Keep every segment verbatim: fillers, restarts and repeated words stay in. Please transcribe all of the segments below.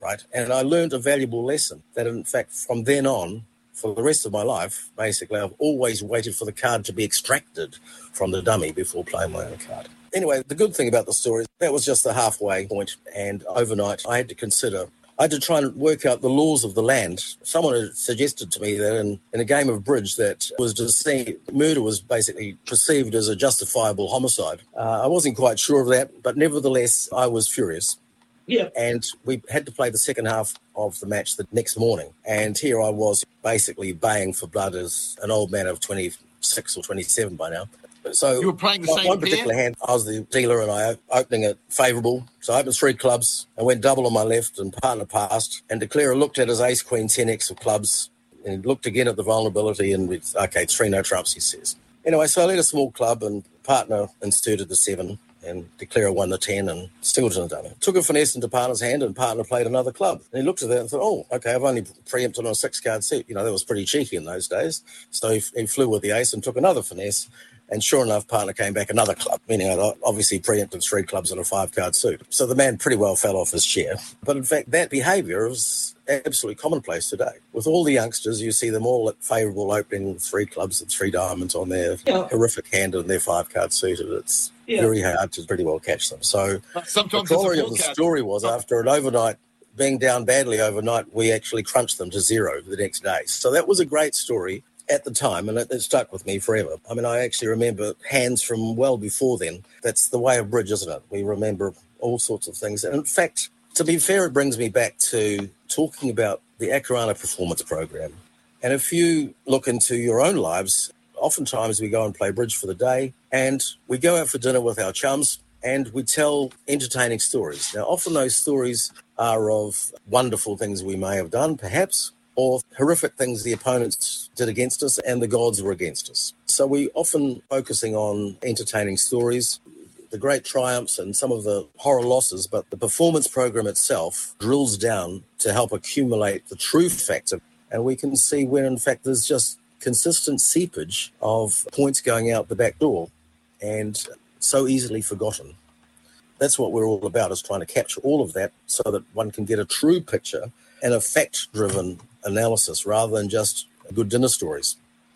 right? And I learned a valuable lesson that, in fact, from then on, for the rest of my life, basically, I've always waited for the card to be extracted from the dummy before playing my own card. Anyway, the good thing about the story, that was just the halfway point, and overnight I had to consider, I had to try and work out the laws of the land. Someone had suggested to me that in, in a game of bridge that was just saying murder was basically perceived as a justifiable homicide. Uh, I wasn't quite sure of that, but nevertheless, I was furious. Yeah. And we had to play the second half of the match the next morning. And here I was basically baying for blood as an old man of twenty-six or twenty-seven by now. So you were playing the one, same one particular pair? hand, I was the dealer and I opening it favourable. So I opened three clubs and went double on my left and partner passed. And declarer looked at his ace, queen, ten x of clubs and looked again at the vulnerability and we, okay, three no trumps, he says. Anyway, so I led a small club and partner inserted the seven and declarer won the ten and singleton the dummy. Took a finesse into partner's hand and partner played another club. And he looked at that and thought, oh, okay, I've only preempted on a six-card suit. You know, that was pretty cheeky in those days. So he, he flew with the ace and took another finesse. And sure enough, partner came back another club, meaning I'd obviously preempted three clubs in a five-card suit. So the man pretty well fell off his chair. But in fact, that behaviour is absolutely commonplace today. With all the youngsters, you see them all at favourable opening three clubs and three diamonds on their yeah. horrific hand and their five-card suited. It's yeah. very hard to pretty well catch them. So sometimes the story of the story was after an overnight, being down badly overnight, we actually crunched them to zero the next day. So that was a great story at the time, and it, it stuck with me forever. I mean, I actually remember hands from well before then. That's the way of bridge, isn't it? We remember all sorts of things. And in fact, to be fair, it brings me back to talking about the Akarana Performance Program. And if you look into your own lives, oftentimes we go and play bridge for the day, and we go out for dinner with our chums, and we tell entertaining stories. Now, often those stories are of wonderful things we may have done, perhaps, or horrific things the opponents did against us and the gods were against us. So we often focusing on entertaining stories, the great triumphs and some of the horror losses, but the performance program itself drills down to help accumulate the true facts. And we can see when, in fact, there's just consistent seepage of points going out the back door and so easily forgotten. That's what we're all about, is trying to capture all of that so that one can get a true picture and a fact-driven analysis rather than just good dinner stories.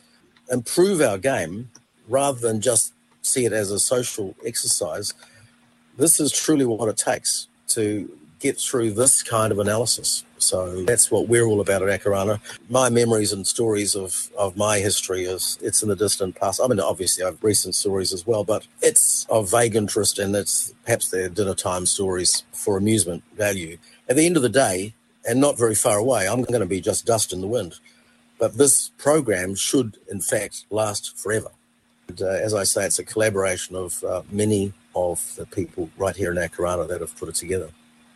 Improve our game rather than just see it as a social exercise. This is truly what it takes to get through this kind of analysis. So that's what we're all about at Akarana. My memories and stories of, of my history, is it's in the distant past. I mean, obviously I have recent stories as well, but it's of vague interest and it's perhaps they're dinner time stories for amusement value. At the end of the day, and not very far away, I'm going to be just dust in the wind. But this program should, in fact, last forever. And, uh, as I say, it's a collaboration of uh, many of the people right here in Akarana that have put it together.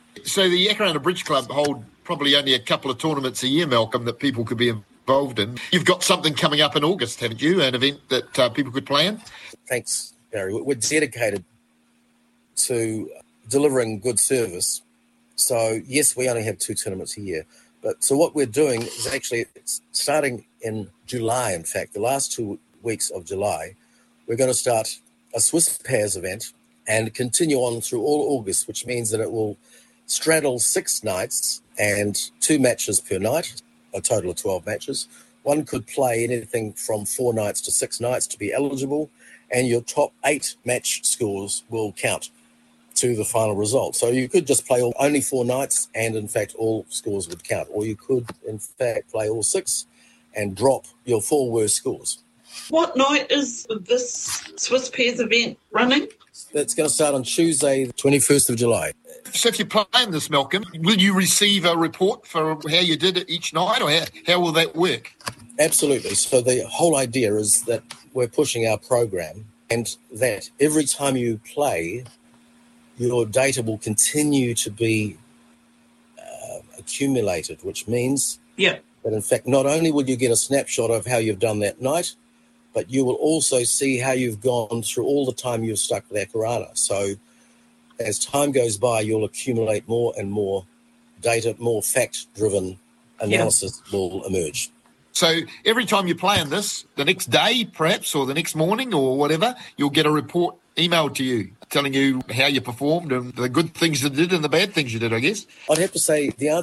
So the Akarana Bridge Club hold probably only a couple of tournaments a year, Malcolm, that people could be involved in. You've got something coming up in August, haven't you? An event that uh, people could play in? Thanks, Gary. We're dedicated to delivering good service. So, yes, we only have two tournaments a year. But so what we're doing is actually starting in July, in fact, the last two weeks of July, we're going to start a Swiss Pairs event and continue on through all August, which means that it will straddle six nights and two matches per night, a total of twelve matches. One could play anything from four nights to six nights to be eligible, and your top eight match scores will count to the final result. So you could just play all, only four nights and, in fact, all scores would count. Or you could, in fact, play all six and drop your four worst scores. What night is this Swiss Pairs event running? That's going to start on Tuesday, the twenty-first of July. So if you're playing this, Malcolm, will you receive a report for how you did it each night, or how, how will that work? Absolutely. So the whole idea is that we're pushing our program and that every time you play, your data will continue to be uh, accumulated, which means yeah. that, in fact, not only will you get a snapshot of how you've done that night, but you will also see how you've gone through all the time you've stuck with Akarana. So as time goes by, you'll accumulate more and more data, more fact-driven analysis yeah. will emerge. So every time you play in this, the next day perhaps, or the next morning or whatever, you'll get a report emailed to you telling you how you performed and the good things you did and the bad things you did, I guess. I'd have to say the answer